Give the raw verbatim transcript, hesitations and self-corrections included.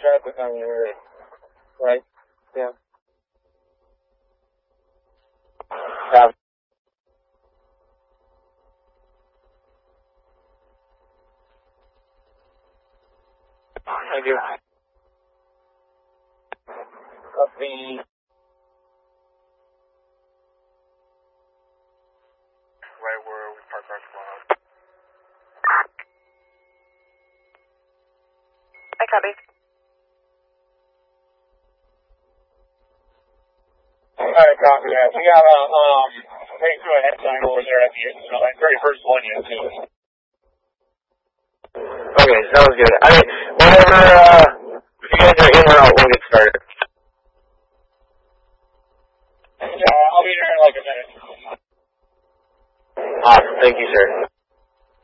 traffic on the area. Right? Yeah. Yeah. I do. Copy. Right where we parked our car. I copy. Alright, copy that. We got a, um, take through a head sign over there at the, you know, like very first one you too. Okay, sounds good. I mean, whenever, uh, if you guys are in or out, we'll get started.